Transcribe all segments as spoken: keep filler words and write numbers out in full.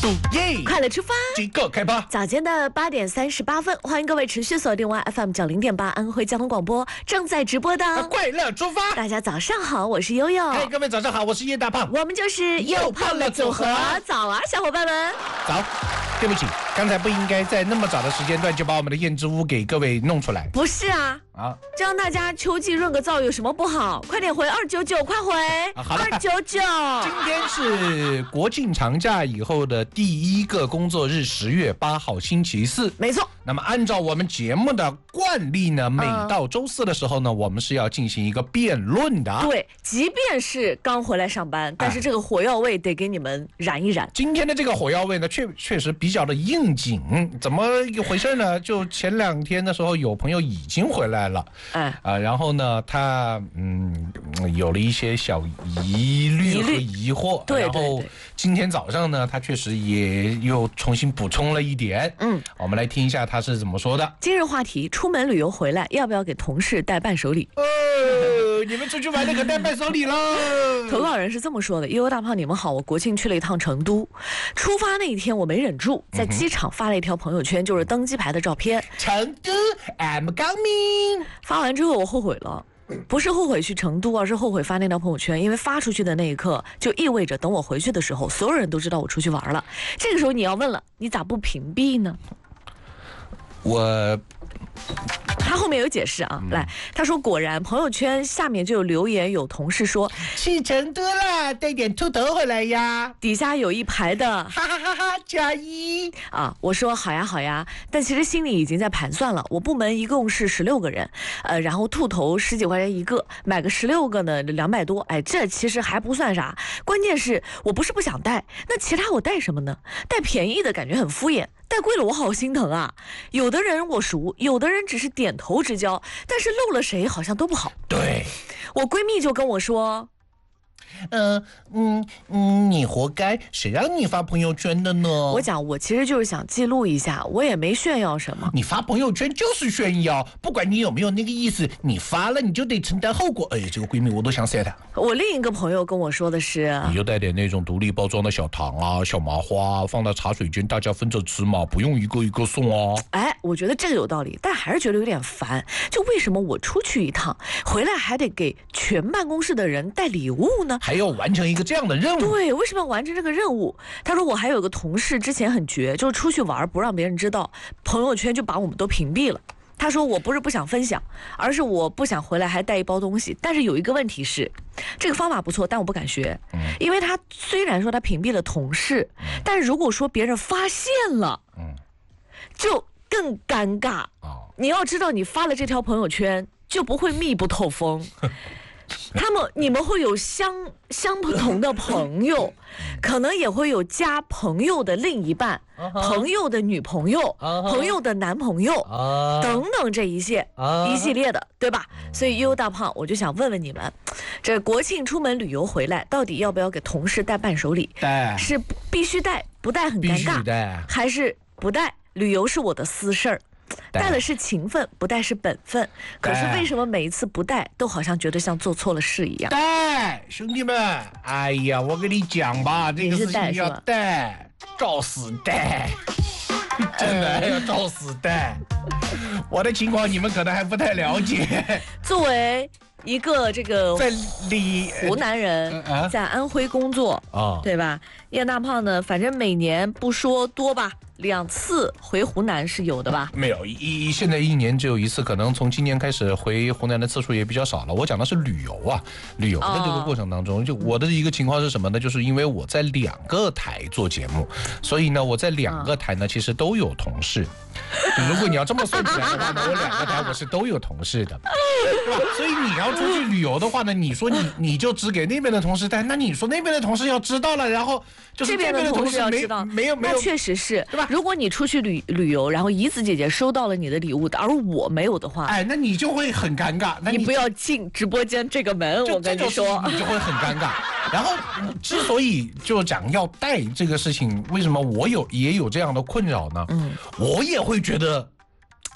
速耶！ 快乐出发， 这个开吧。 早间的八点三十八分，欢迎各位持续锁定 F M 九零点八安徽交通广播正在直播的快乐出发。 大家早上好，我是悠悠。 嗨，各位早上好，我是叶大胖。 我们就是又胖的组合。早啊，小伙伴们。 早。对不起，刚才不应该在那么早的时间段就把我们的燕之屋给各位弄出来。 不是啊，啊，这样大家秋季润个燥有什么不好？快点回二九九，快回二九九。 今天是国庆长假以后的第一个工作日，十月八号星期四。 没错。 那么按照我们节目的惯例呢，每到周四的时候呢，我们是要进行一个辩论的。 对，即便是刚回来上班，但是这个火药味得给你们燃一燃。 今天的这个火药味呢，确确实比较的应景。怎么一回事呢？就前两天的时候，有朋友已经回来了，哎啊、呃，然后呢，他嗯有了一些小疑虑和疑惑， 对， 然后今天早上呢，他确实也又重新补充了一点。嗯，我们来听一下他是怎么说的。 今日话题：出门旅游回来，要不要给同事带伴手礼？ 哦，你们出去玩那可带伴手礼了。 投稿人是这么说的：悠悠大胖，你们好，我国庆去了一趟成都，出发那一天我没忍住，在机场发了一条朋友圈，就是登机牌的照片。 成都 I'm coming。 发完之后我后悔了。不是后悔去成都，而是后悔发那条朋友圈，因为发出去的那一刻就意味着等我回去的时候，所有人都知道我出去玩了。这个时候你要问了，你咋不屏蔽呢？ 我他后面有解释啊，嗯、来，他说果然朋友圈下面就有留言，有同事说去成都了，带点兔头回来呀。 底下有一排的哈哈哈哈加一啊，我说好呀好呀，但其实心里已经在盘算了，我部门一共是十六个人，呃，然后兔头十几块钱一个，买个十六个呢两百多，哎，这其实还不算啥，关键是我不是不想带，那其他我带什么呢？带便宜的感觉很敷衍。带贵了我好心疼啊！有的人我熟，有的人只是点头之交，但是漏了谁好像都不好。 对， 我闺蜜就跟我说， 嗯嗯嗯，你活该，谁让你发朋友圈的呢？ 我讲，我其实就是想记录一下，我也没炫耀什么。 你发朋友圈就是炫耀，不管你有没有那个意思，你发了你就得承担后果。哎，这个闺蜜我都想塞她。 我另一个朋友跟我说的是， 你就带点那种独立包装的小糖啊、小麻花啊，放到茶水间，大家分着吃嘛，不用一个一个送啊。 哎，我觉得这个有道理，但还是觉得有点烦。就为什么我出去一趟，回来还得给全办公室的人带礼物呢？ 还要完成一个这样的任务。 对，为什么要完成这个任务？他说我还有个同事之前很绝，就是出去玩不让别人知道，朋友圈就把我们都屏蔽了。他说我不是不想分享，而是我不想回来还带一包东西。但是有一个问题是，这个方法不错，但我不敢学，嗯、因为他虽然说他屏蔽了同事，嗯、但是如果说别人发现了，嗯、就更尴尬。哦、你要知道，你发了这条朋友圈，就不会密不透风。他们你们会有相相不同的朋友，可能也会有加朋友的另一半、uh huh. 朋友的女朋友、uh huh. 朋友的男朋友、uh huh. 等等这一系、uh huh. 一系列的，对吧？所以悠悠大胖，我就想问问你们，这国庆出门旅游回来，到底要不要给同事带伴手礼？ 带是必须带，不带很尴尬，还是不带？旅游是我的私事儿。带了是情分，不带是本分。可是为什么每一次不带，都好像觉得像做错了事一样？ 带，兄弟们，哎呀，我跟你讲吧，这个事情要带，照死带，真的要照死带。我的情况你们可能还不太了解。 作为一个这个在里湖南人，在安徽工作啊，对吧？叶大胖呢，反正每年不说多吧，两次回湖南是有的吧？ 没有，一现在一年只有一次，可能从今年开始回湖南的次数也比较少了。我讲的是旅游啊，旅游的这个过程当中，就我的一个情况是什么呢？就是因为我在两个台做节目，所以呢，我在两个台呢其实都有同事。如果你要这么算起来的话呢，我两个台我是都有同事的，对吧？所以你要出去旅游的话呢，你说你你就只给那边的同事带，那你说那边的同事要知道了，然后就是这边的同事要知道， 没有没有， 那确实是， 对吧？ 如果你出去旅旅游，然后怡子姐姐收到了你的礼物，而我没有的话， 哎，那你就会很尴尬。那 你, 你不要进直播间这个门，我跟你说， 你就会很尴尬。然后，之所以就讲要带这个事情，为什么我有也有这样的困扰呢？嗯，我也会觉得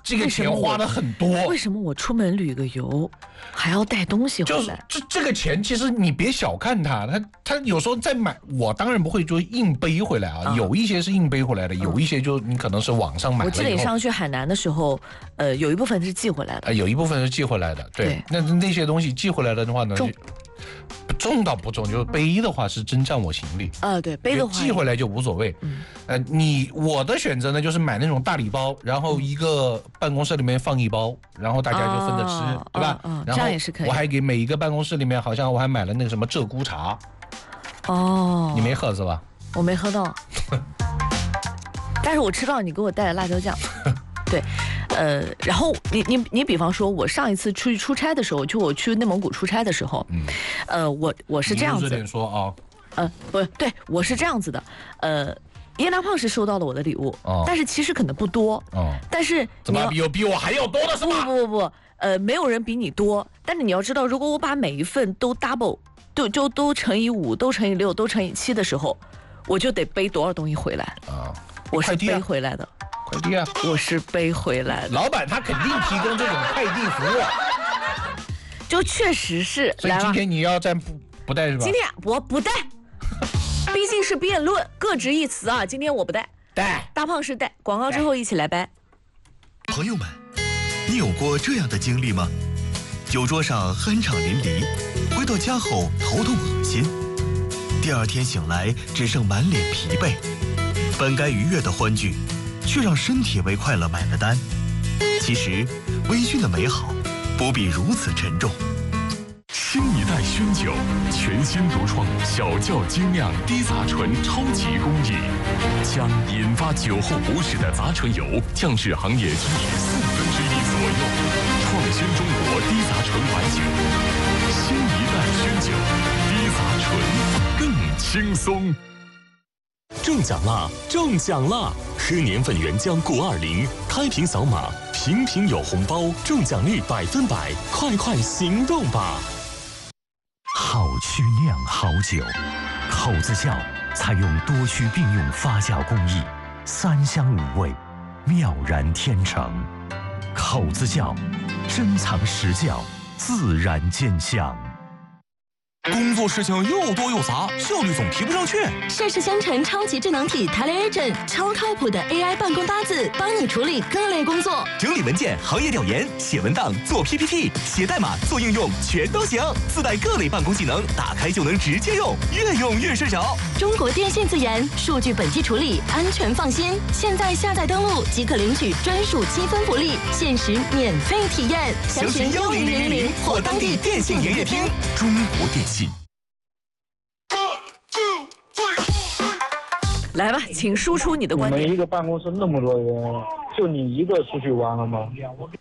这个钱花的很多。 为什么我出门旅个游还要带东西回来？ 就是这这个钱，其实你别小看它，它它有时候在买，我当然不会就硬背回来啊，嗯、有一些是硬背回来的，有一些就你可能是网上买的。 我记得你上去海南的时候，呃，有一部分是寄回来的， 呃，有一部分是寄回来的，对。对那那些东西寄回来的话呢？重重倒不重，就是背的话是真占我行李。 呃，对，背的话寄回来就无所谓。嗯，呃，你我的选择呢，就是买那种大礼包，然后一个办公室里面放一包，然后大家就分着吃，哦、对吧？ 嗯、哦， 然后这样也是可以。 我还给每一个办公室里面，好像我还买了那个什么鹧鸪茶。 哦， 你没喝是吧？ 我没喝到，但是我吃到你给我带的辣椒酱。对，呃，然后你你你比方说，我上一次出去出差的时候，就我去内蒙古出差的时候，嗯，呃，我我是这样子， 你说啊， 呃，不对，我是这样子的，呃，叶大胖是收到了我的礼物，哦，但是其实可能不多，哦，但是怎么有比我还要多的是吗？ 不不不不，呃，没有人比你多，但是你要知道，如果我把每一份都 double， 就就都乘以五，都乘以六，都乘以七的时候，我就得背多少东西回来啊？我是背回来的。 快递啊！ 我是背回来的。 老板他肯定提供这种快递服务， 就确实是。 所以今天你要暂不不带是吧？ 今天我不带，毕竟是辩论，各执一词啊。今天我不带， 带大胖是带。广告之后一起来掰。 朋友们，你有过这样的经历吗？酒桌上酣畅淋漓，回到家后头痛恶心，第二天醒来只剩满脸疲惫，本该愉悦的欢聚。却让身体为快乐买了单。其实，微醺的美好不必如此沉重。 新一代熏酒，全新独创小窖精酿低杂醇超级工艺，将引发酒后不适的杂醇油降至行业均值四分之一左右，创新中国低杂醇白酒。新一代熏酒，低杂醇更轻松。中奖啦！中奖啦！喝年份原浆过二零，开瓶扫码，瓶瓶有红包，中奖率百分百，快快行动吧！ 好曲酿好酒，口子窖采用多区并用发酵工艺，三香五味，妙然天成。口子窖，珍藏实窖，自然见香。 工作事情又多又杂，效率总提不上去。 盛世香城超级智能体 TeleAgent 超靠谱的 A I 办公搭子，帮你处理各类工作， 整理文件、行业调研、写文档、做 P P T、写代码、做应用，全都行。自带各类办公技能，打开就能直接用，越用越顺手。 中国电信自研，数据本地处理，安全放心。现在下载登录即可领取专属积分福利，限时免费体验。 详询幺零零零零或当地电信营业厅。中国电信。 来吧，请输出你的观点。 你们一个办公室那么多人，就你一个出去玩了吗？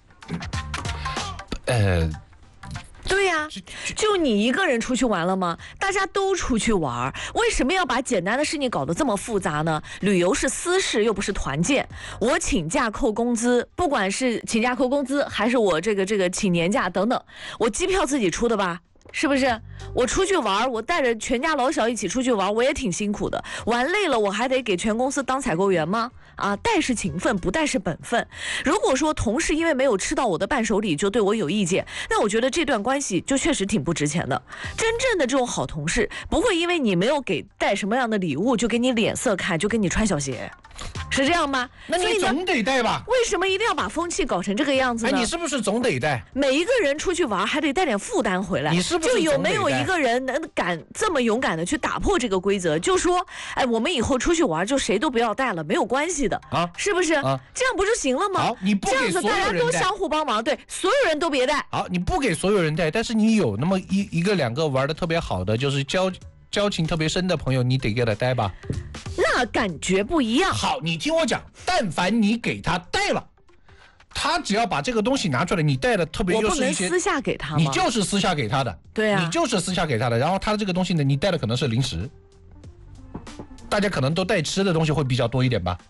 呃， 对呀、啊，就你一个人出去玩了吗？大家都出去玩，为什么要把简单的事情搞得这么复杂呢？旅游是私事，又不是团建。我请假扣工资，不管是请假扣工资，还是我这个这个请年假等等，我机票自己出的吧？是不是？我出去玩，我带着全家老小一起出去玩，我也挺辛苦的。玩累了，我还得给全公司当采购员吗？啊，带是情分，不带是本分。如果说同事因为没有吃到我的伴手礼就对我有意见，那我觉得这段关系就确实挺不值钱的。真正的这种好同事，不会因为你没有给带什么样的礼物就给你脸色看，就跟你穿小鞋。是这样吗？ 那你总得带吧？ 为什么一定要把风气搞成这个样子呢？ 哎，你是不是总得带？ 每一个人出去玩还得带点负担回来。 你是不是就有没有一个人能敢这么勇敢的去打破这个规则？就说，哎，我们以后出去玩就谁都不要带了，没有关系的啊，是不是？啊，这样不就行了吗？ 好，你不给所有人带， 这样子大家都相互帮忙，对，所有人都别带。 好，你不给所有人带，但是你有那么一一个两个玩的特别好的，就是交交情特别深的朋友，你得给他带吧。 那感觉不一样。 好，你听我讲，但凡你给他带了，他只要把这个东西拿出来，你带的特别又是一些， 我不能私下给他吗？ 你就是私下给他的， 对啊， 你就是私下给他的。然后他的这个东西呢，你带的可能是零食，大家可能都带吃的东西会比较多一点吧。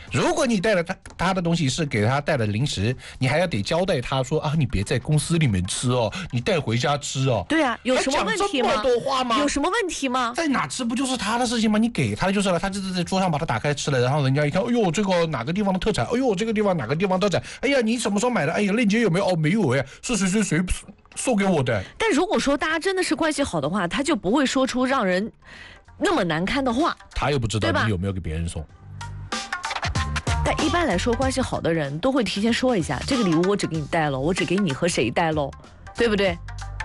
如果你带了他他的东西是给他带了零食，你还要得交代他说啊，你别在公司里面吃哦，你带回家吃哦。 对啊，有什么问题吗？ 还讲这么多话吗？ 有什么问题吗？ 在哪吃不就是他的事情吗？你给他就是了，他就是在桌上把它打开吃了，然后人家一看，哎呦，这个哪个地方的特产？哎呦，这个地方哪个地方特产？哎呀，你什么时候买的？哎呀，链接有没有？哦，没有哎，是谁谁谁送给我的。 但如果说大家真的是关系好的话，他就不会说出让人那么难堪的话。 他又不知道你有没有给别人送。 但一般来说，关系好的人都会提前说一下，这个礼物我只给你带了，我只给你和谁带喽，对不对？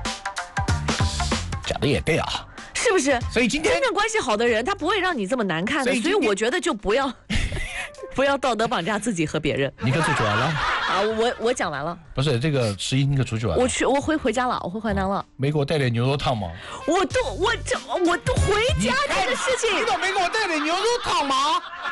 讲的也对啊， 是不是？ 所以今天真正关系好的人，他不会让你这么难看的，所以我觉得就不要不要道德绑架自己和别人。 你可出去玩了啊？我我讲完了。 不是这个十一，你可出去玩了？ 我去，我回回家了，我回淮南了。 没给我带点牛肉汤吗？ 我都我这我都回家这个事情， 你怎么没给我带点牛肉汤吗？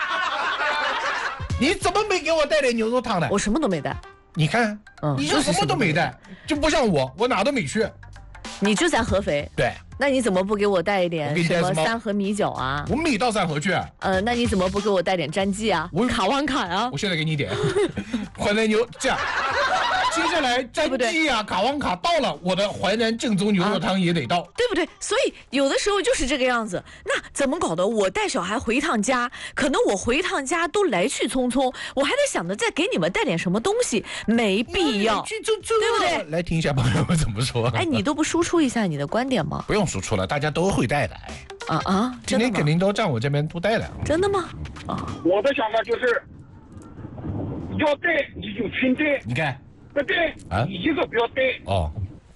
你怎么没给我带点牛肉汤呢？ 我什么都没带。 你看，嗯，你就什么都没带，就不像我，我哪都没去。 你就在合肥。 对。 那你怎么不给我带一点什么三河米酒啊？ 我没到三河去。 呃，那你怎么不给我带点詹记啊？卡旺卡啊？ 我现在给你点。淮南牛这样。接下来詹记啊、卡旺卡到了，我的淮南正宗牛肉汤也得到， 对不对？所以有的时候就是这个样子。那怎么搞的？我带小孩回一趟家，可能我回一趟家都来去匆匆，我还得想着再给你们带点什么东西，没必要，对不对？ 来听一下朋友们怎么说。 哎，你都不输出一下你的观点吗？ 不用输出了，大家都会带的。哎， 啊啊， 今天肯定都站我这边都带的。 真的吗？啊， 我的想法就是要带你就全带。 你看。 不对，啊，你一个不要带哦，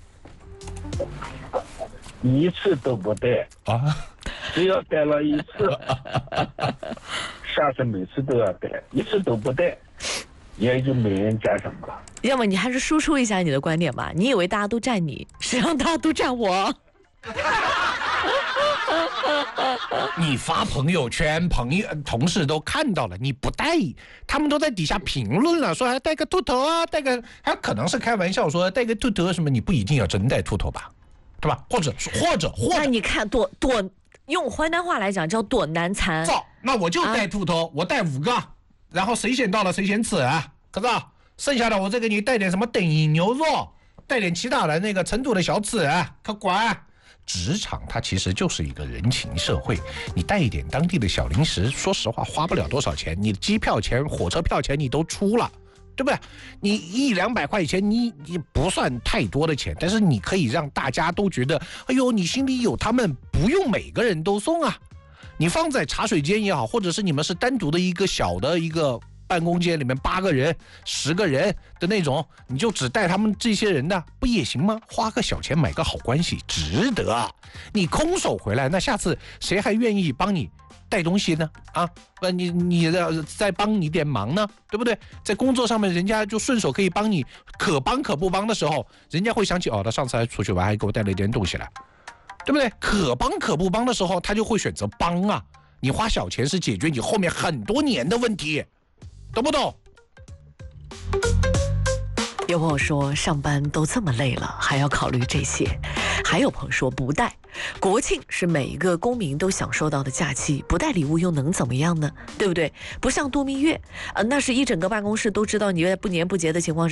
一次都不带啊， 只要带了一次，下次每次都要带，一次都不带，也就没人讲什么了。 要么你还是输出一下你的观点吧，你以为大家都站你，实际上大家都站我。 你发朋友圈，朋友同事都看到了，你不带，他们都在底下评论了，说还带个秃头啊，带个，还可能是开玩笑说带个秃头什么，你不一定要真带秃头吧，对吧？或者或者或者， 那你看多多用淮南话来讲叫多难缠。 照，那我就带秃头，啊、我带五个，然后谁先到了谁先吃啊，可是剩下的我再给你带点什么等饮牛肉，带点其他的那个成都的小吃啊，可管。职场它其实就是一个人情社会，你带一点当地的小零食，说实话花不了多少钱，你的机票钱、火车票钱你都出了，对不对？你一两百块钱你你不算太多的钱，但是你可以让大家都觉得，哎呦，你心里有他们，不用每个人都送啊。你放在茶水间也好，或者是你们是单独的一个小的一个办公间里面八个人、十个人的那种，你就只带他们这些人的，不也行吗？花个小钱买个好关系，值得。你空手回来，那下次谁还愿意帮你带东西呢？啊，不，你你再帮你点忙呢，对不对？在工作上面，人家就顺手可以帮你，可帮可不帮的时候，人家会想起哦，他上次还出去玩，还给我带了一点东西来，对不对？可帮可不帮的时候，他就会选择帮啊。你花小钱是解决你后面很多年的问题。懂不懂？ 有朋友说上班都这么累了，还要考虑这些。还有朋友说不带，国庆是每一个公民都享受到的假期，不带礼物又能怎么样呢？对不对？不像度蜜月，呃，那是一整个办公室都知道你在不年不节的情况